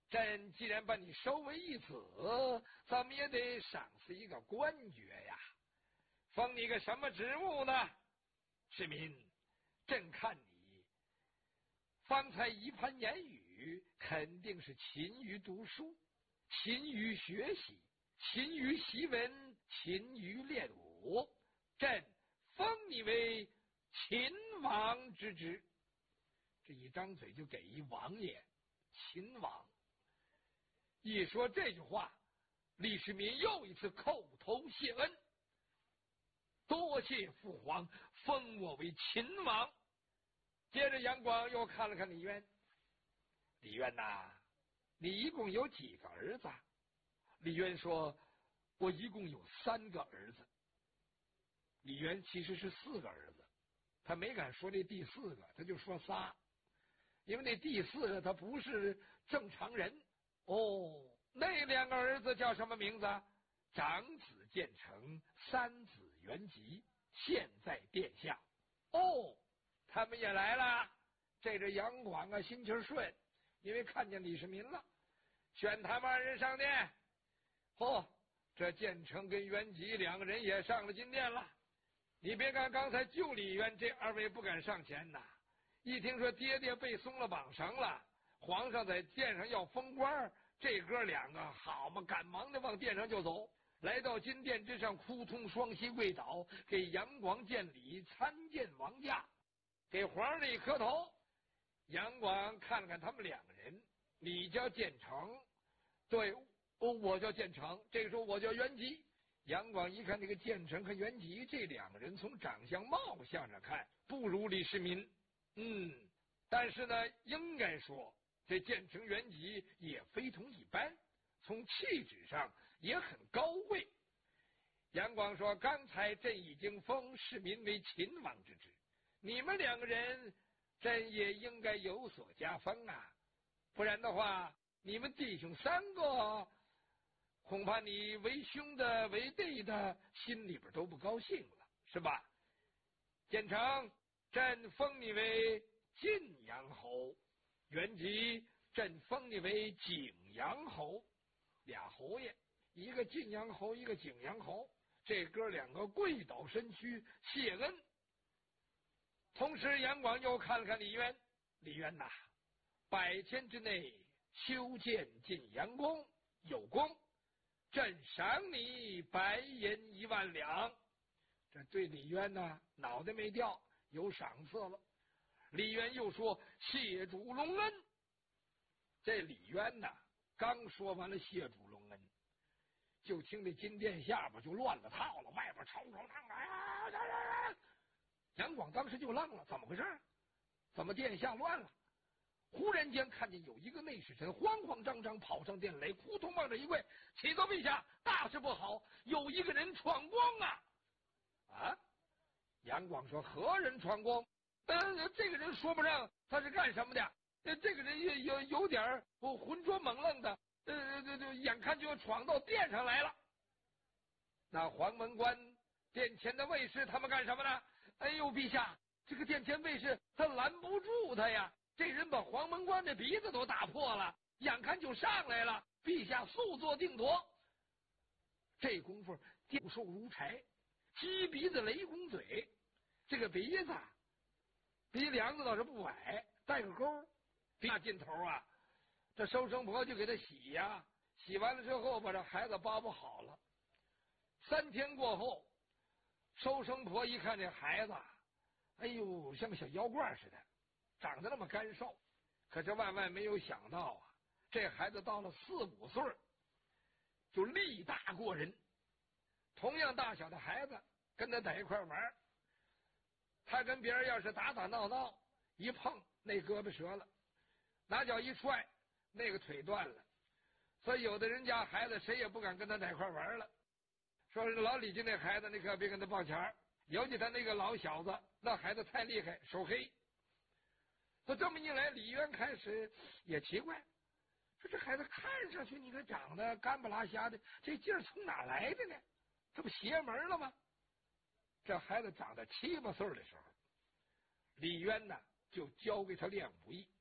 朕既然把你收为义子，咱们也得赏赐一个官爵呀。封你个什么职务呢？世民，朕看你方才一番言语，肯定是勤于读书，勤于学习，勤于习文，勤于练武。朕封你为秦王之职。这一张嘴就给一王爷，秦王。一说这句话，李世民又一次叩头谢恩，多谢父皇封我为秦王。接着杨广又看了看李渊，李渊呐，你一共有几个儿子？李渊说，我一共有3个儿子。李渊其实是4个儿子，他没敢说这第4个，他就说仨，因为那第4个他不是正常人。那2个儿子叫什么名字？长子建成，三子元吉，现在殿下。他们也来了。这杨广啊，心情顺，因为看见李世民了，选他们2人上殿。这建成跟元吉2个人也上了金殿了。你别看刚才就李渊这2位不敢上前呐，一听说爹爹被松了绑绳了，皇上在殿上要封官，这哥2个好嘛，赶忙的往殿上就走，来到金殿之上，哭通双膝跪倒，给杨广见礼，参见王驾，给皇上一磕头。杨广看了看他们2个人，你叫建成，对，我叫建成，这个时候我叫元吉。杨广一看这个建成和元吉这2个人，从长相貌相上看不如李世民，但是呢，应该说这建成元吉也非同一般，从气质上也很高贵。杨广说，刚才朕已经封世民为秦王之职，你们2个人朕也应该有所加封啊，不然的话你们弟兄3个恐怕你为兄的为弟的心里边都不高兴了，是吧？建成，朕封你为晋阳侯；元吉，朕封你为景阳侯。俩侯爷，一个晋阳侯，一个景阳侯，这哥2个跪倒身躯谢恩。同时杨广又看了看李渊，李渊呐，100天之内修建晋阳宫，有功，朕赏你白银1万两。这对李渊呢，脑袋没掉，有赏赐了。李渊又说，谢主隆恩。这李渊呢，刚说完了谢主隆恩，就听这金殿下边就乱了套了，外边吵吵嚷嚷。杨广当时就愣了，怎么回事？怎么殿下乱了？忽然间看见有一个内侍臣慌慌张张跑上殿来，扑通往这一跪，启奏陛下，大事不好，有一个人闯宫啊！杨广说，何人闯宫？这个人说不上他是干什么的，这个人有点浑浊猛愣的，眼看就要闯到殿上来了。那黄门关殿前的卫士他们干什么呢？哎呦，陛下，这个殿前卫士他拦不住他呀，这人把黄门关的鼻子都打破了，眼看就上来了，陛下速做定夺。这功夫骨瘦如柴，鸡鼻子雷公嘴，这个鼻子鼻梁子倒是不矮，带个钩，那劲头啊！这收生婆就给他洗呀，洗完了之后把这孩子包好了。3天过后，收生婆一看这孩子，哎呦，像个小妖怪似的，长得那么干瘦。可是万万没有想到啊，这孩子到了4、5岁就力大过人。同样大小的孩子跟他在一块玩，他跟别人要是打打闹闹，一碰那胳膊折了，拿脚一踹那个腿断了。所以有的人家孩子谁也不敢跟他在一块玩了，说是老李家那孩子你可别跟他抱钱，尤其他那个老小子那孩子太厉害，手黑。所以这么一来，李渊开始也奇怪，说这孩子看上去你看长得干不拉瞎的，这劲儿从哪来的呢？这不邪门了吗？这孩子长到7、8岁的时候，李渊呢就教给他练武艺。